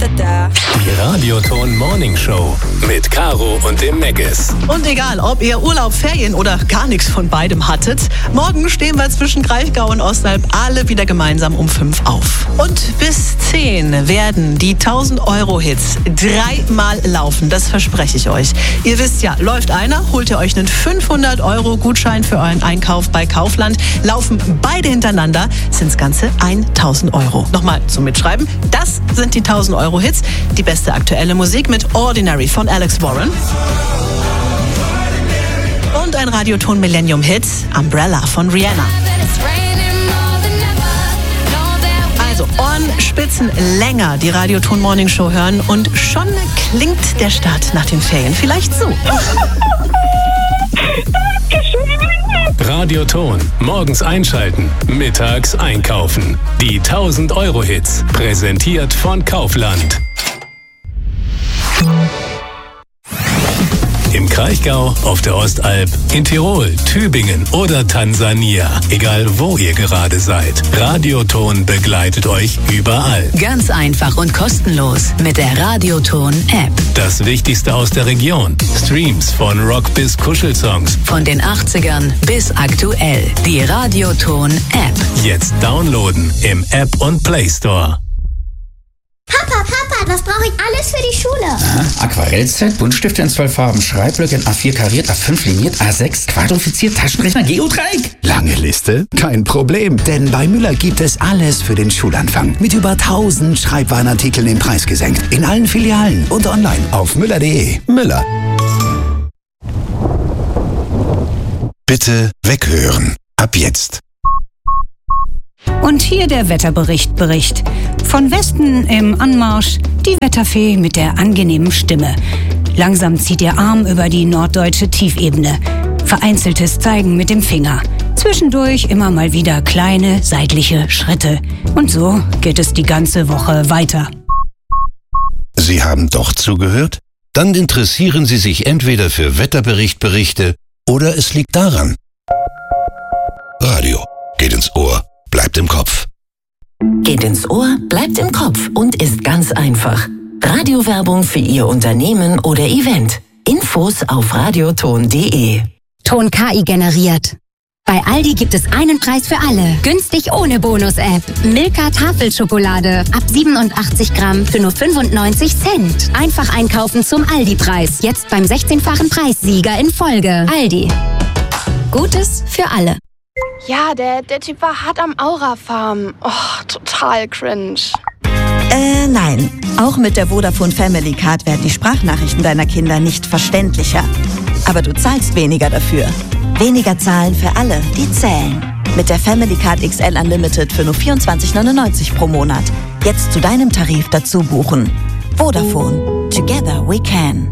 Die Radioton Morning Show mit Caro und dem Meggis. Und egal, ob ihr Urlaub, Ferien oder gar nichts von beidem hattet, morgen stehen wir zwischen Kraichgau und Ostalb alle wieder gemeinsam um 5 auf. Und bis 10 werden die 1000-Euro-Hits 3-mal laufen, das verspreche ich euch. Ihr wisst ja, läuft einer, holt ihr euch einen 500-Euro-Gutschein für euren Einkauf bei Kaufland. Laufen beide hintereinander, sind es ganze 1000 Euro. Nochmal zum Mitschreiben, das sind die 1000-Euro-Hits. Die beste aktuelle Musik mit Ordinary von Alex Warren. Und ein Radioton Millennium-Hit, Umbrella von Rihanna. Also Ohrenspitzen länger die Radioton Morning Show hören und schon klingt der Start nach den Ferien vielleicht so. Radioton. Morgens einschalten, mittags einkaufen. Die 1000-Euro-Hits. Präsentiert von Kaufland. Im Kraichgau, auf der Ostalb, in Tirol, Tübingen oder Tansania. Egal wo ihr gerade seid. Radioton begleitet euch überall. Ganz einfach und kostenlos mit der Radioton-App. Das Wichtigste aus der Region. Streams von Rock bis Kuschelsongs. Von den 80ern bis aktuell. Die Radioton-App. Jetzt downloaden im App und Play Store. Papa, was brauche ich alles für die Schule? Aha, Aquarellset, Buntstifte in 12 Farben, Schreibblöcke in A4 kariert, A5 liniert, A6 quadrifiziert, Taschenrechner, Geodreieck. Lange Liste? Kein Problem, denn bei Müller gibt es alles für den Schulanfang. Mit über 1000 Schreibwarenartikeln im Preis gesenkt. In allen Filialen und online auf müller.de. Müller. Bitte weghören. Ab jetzt. Und hier der Wetterbericht. Von Westen im Anmarsch die Wetterfee mit der angenehmen Stimme. Langsam zieht ihr Arm über die norddeutsche Tiefebene. Vereinzeltes Zeigen mit dem Finger. Zwischendurch immer mal wieder kleine seitliche Schritte. Und so geht es die ganze Woche weiter. Sie haben doch zugehört? Dann interessieren Sie sich entweder für Wetterberichte oder es liegt daran. Radio geht ins Ohr, bleibt im Kopf. Geht ins Ohr, bleibt im Kopf und ist ganz einfach. Radiowerbung für Ihr Unternehmen oder Event. Infos auf radioton.de. Ton KI generiert. Bei Aldi gibt es einen Preis für alle. Günstig ohne Bonus-App. Milka Tafelschokolade ab 87 Gramm für nur 95 Cent. Einfach einkaufen zum Aldi-Preis. Jetzt beim 16-fachen Preissieger in Folge. Aldi. Gutes für alle. Ja, der Typ war hart am Aura-Farm. Oh, total cringe. Nein. Auch mit der Vodafone Family Card werden die Sprachnachrichten deiner Kinder nicht verständlicher. Aber du zahlst weniger dafür. Weniger zahlen für alle, die zählen. Mit der Family Card XL Unlimited für nur 24,99 pro Monat. Jetzt zu deinem Tarif dazu buchen. Vodafone. Together we can.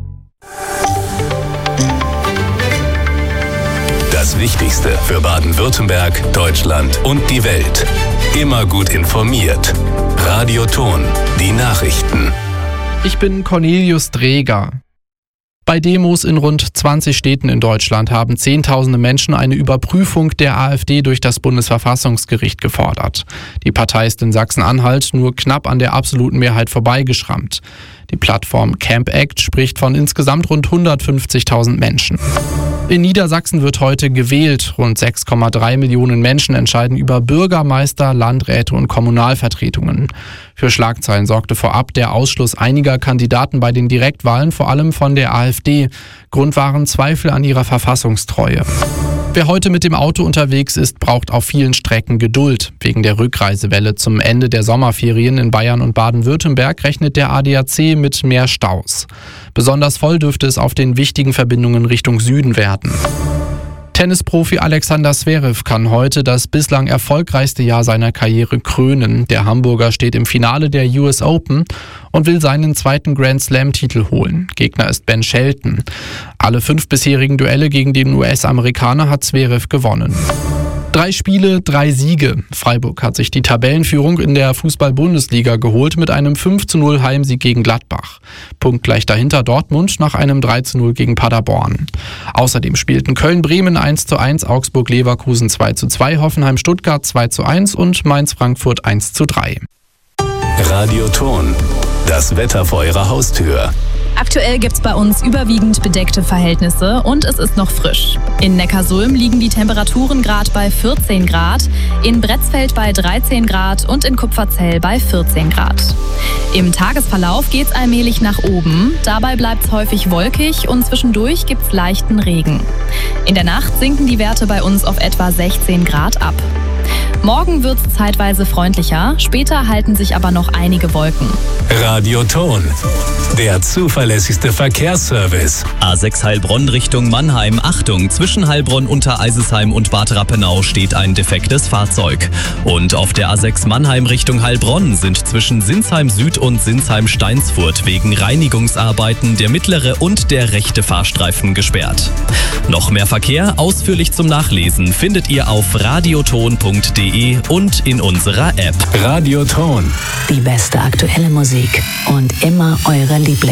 Das Wichtigste für Baden-Württemberg, Deutschland und die Welt. Immer gut informiert. Radioton. Die Nachrichten. Ich bin Cornelius Dreger. Bei Demos in rund 20 Städten in Deutschland haben Zehntausende Menschen eine Überprüfung der AfD durch das Bundesverfassungsgericht gefordert. Die Partei ist in Sachsen-Anhalt nur knapp an der absoluten Mehrheit vorbeigeschrammt. Die Plattform Camp Act spricht von insgesamt rund 150.000 Menschen. In Niedersachsen wird heute gewählt. Rund 6,3 Millionen Menschen entscheiden über Bürgermeister, Landräte und Kommunalvertretungen. Für Schlagzeilen sorgte vorab der Ausschluss einiger Kandidaten bei den Direktwahlen, vor allem von der AfD. Grund waren Zweifel an ihrer Verfassungstreue. Wer heute mit dem Auto unterwegs ist, braucht auf vielen Strecken Geduld. Wegen der Rückreisewelle zum Ende der Sommerferien in Bayern und Baden-Württemberg rechnet der ADAC mit mehr Staus. Besonders voll dürfte es auf den wichtigen Verbindungen Richtung Süden werden. Tennisprofi Alexander Zverev kann heute das bislang erfolgreichste Jahr seiner Karriere krönen. Der Hamburger steht im Finale der US Open und will seinen zweiten Grand-Slam-Titel holen. Gegner ist Ben Shelton. Alle 5 bisherigen Duelle gegen den US-Amerikaner hat Zverev gewonnen. 3 Spiele, 3 Siege. Freiburg hat sich die Tabellenführung in der Fußball-Bundesliga geholt mit einem 5:0 Heimsieg gegen Gladbach. Punktgleich dahinter Dortmund nach einem 3:0 gegen Paderborn. Außerdem spielten Köln-Bremen 1:1, Augsburg-Leverkusen 2:2, Hoffenheim-Stuttgart 2:1 und Mainz-Frankfurt 1:3. Radioton. Das Wetter vor Ihrer Haustür. Aktuell gibt's bei uns überwiegend bedeckte Verhältnisse und es ist noch frisch. In Neckarsulm liegen die Temperaturen gerade bei 14 Grad, in Bretzfeld bei 13 Grad und in Kupferzell bei 14 Grad. Im Tagesverlauf geht's allmählich nach oben. Dabei bleibt's häufig wolkig und zwischendurch gibt's leichten Regen. In der Nacht sinken die Werte bei uns auf etwa 16 Grad ab. Morgen wird's zeitweise freundlicher, später halten sich aber noch einige Wolken. Radioton, der zuverlässigste Verkehrsservice. A6 Heilbronn Richtung Mannheim. Achtung, zwischen Heilbronn, Untereisesheim und Bad Rappenau steht ein defektes Fahrzeug. Und auf der A6 Mannheim Richtung Heilbronn sind zwischen Sinsheim Süd und Sinsheim Steinsfurt wegen Reinigungsarbeiten der mittlere und der rechte Fahrstreifen gesperrt. Noch mehr Verkehr ausführlich zum Nachlesen findet ihr auf radioton.de und in unserer App. Radioton. Die beste aktuelle Musik und immer eure Lieblings.